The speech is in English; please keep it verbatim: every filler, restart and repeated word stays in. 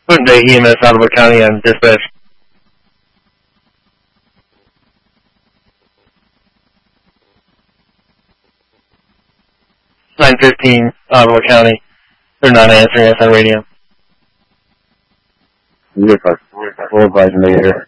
Putting the E M S Ottawa County on dispatch. nine fifteen Ottawa County. They're not answering us on radio. We're advising later.